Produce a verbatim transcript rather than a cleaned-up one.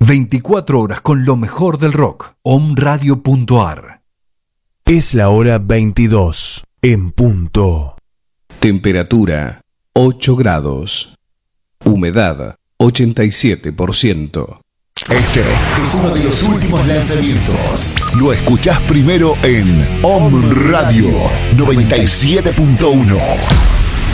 veinticuatro horas con lo mejor del rock. Omradio punto ar. Es la hora veintidós en punto. Temperatura ocho grados. Humedad ochenta y siete por ciento. Este es uno de los últimos lanzamientos. Lo escuchás primero en Om Radio noventa y siete punto uno.